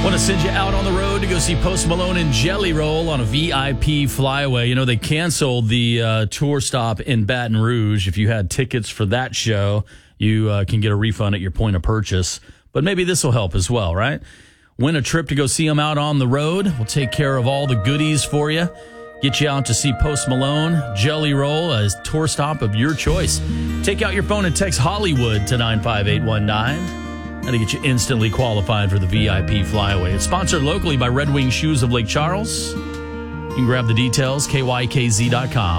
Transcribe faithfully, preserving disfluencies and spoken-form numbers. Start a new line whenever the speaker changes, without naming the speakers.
Want to send you out on the road to go see Post Malone and Jelly Roll on a V I P flyaway. You know, they canceled the uh, tour stop in Baton Rouge. If you had tickets for that show, you uh, can get a refund at your point of purchase. But maybe this will help as well, right? Win a trip to go see them out on the road. We'll take care of all the goodies for you. Get you out to see Post Malone, Jelly Roll, a tour stop of your choice. Take out your phone and text Hollywood to nine five eight one nine. That'll get you instantly qualified for the V I P flyaway. It's sponsored locally by Red Wing Shoes of Lake Charles. You can grab the details, K Y K Z dot com.